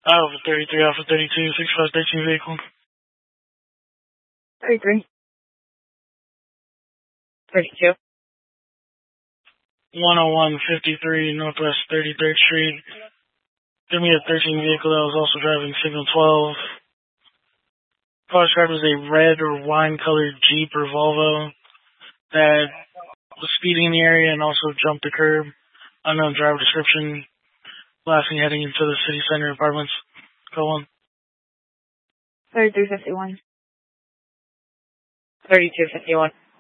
Alpha 33, Alpha 32, 6513 vehicle. 33. 32. 10153 Northwest 33rd Street. Give me a 13 vehicle that was also driving signal 12. Car described as a red or wine-colored Jeep or Volvo that was speeding in the area and also jumped the curb. Unknown driver description. Blasting heading into the city center apartments. Go on. 3351. 3251.